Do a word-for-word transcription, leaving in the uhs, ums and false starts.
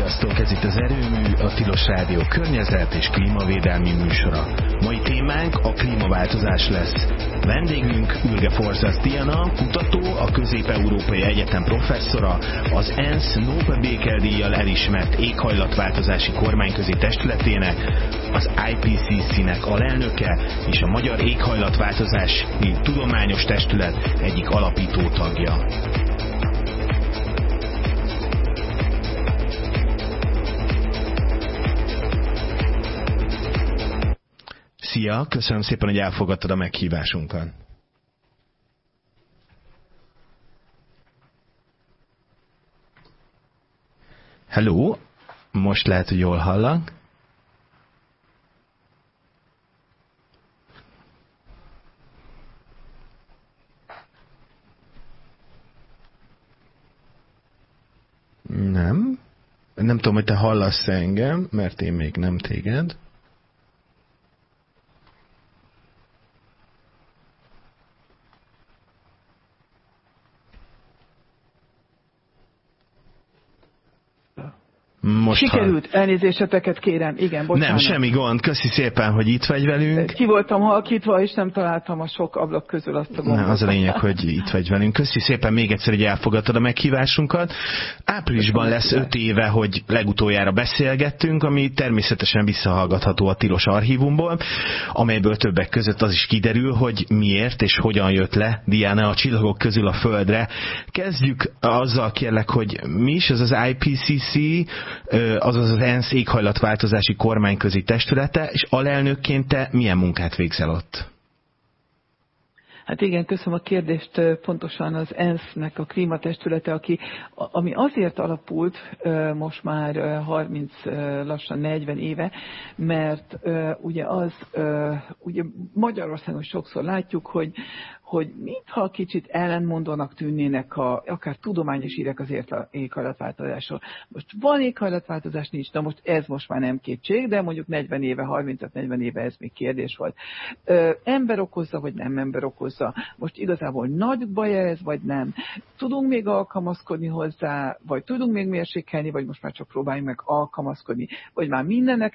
Sziasztok, ez itt az Erőmű, a Tilos Rádió környezet és klímavédelmi műsora. Mai témánk a klímaváltozás lesz. Vendégünk Ürge Forzász Diana, kutató, a Közép-Európai Egyetem professzora, az ENSZ Nobel-békedíjjal elismert éghajlatváltozási kormányközi testületének, az I P C C-nek alelnöke és a Magyar Éghajlatváltozási Tudományos Testület egyik alapító tagja. Szia, köszönöm szépen, hogy elfogadtad a meghívásunkat. Hello, most lehet, hogy jól hallak. Nem. Nem tudom, hogy te hallasz engem, mert én még nem téged. Most Sikerült, hall... elnézéseteket kérem, igen, bocsánat. Nem, semmi gond, köszi szépen, hogy itt vagy velünk. Ki voltam halkítva, és nem találtam a sok ablak közül azt a gombot. Nem, az a lényeg, hogy itt vagy velünk. Köszi szépen még egyszer, hogy elfogadtad a meghívásunkat. Áprilisban lesz öt éve, hogy legutoljára beszélgettünk, ami természetesen visszahallgatható a Tilos archívumból, amelyből többek között az is kiderül, hogy miért és hogyan jött le Diana a csillagok közül a Földre. Kezdjük azzal, kérlek, hogy mi is ez az I P C C, azaz az ENSZ éghajlatváltozási kormányközi testülete, és alelnökként te milyen munkát végzel ott? Hát igen, köszönöm a kérdést. Pontosan az ENSZ-nek a klímatestülete, aki, ami azért alapult most már harminc, lassan negyven éve, mert ugye az, ugye Magyarországon sokszor látjuk, hogy hogy mintha kicsit ellenmondónak tűnnének a, akár tudományos írek azért az éghajlatváltozásról. Most van éghajlatváltozás, nincs, na most ez most már nem kétség, de mondjuk negyven éve, harminc-negyven éve ez még kérdés volt. Ö, ember okozza, vagy nem ember okozza? Most igazából nagy baj ez, vagy nem? Tudunk még alkalmazkodni hozzá, vagy tudunk még mérsékelni, vagy most már csak próbáljunk meg alkalmazkodni, vagy már mindennek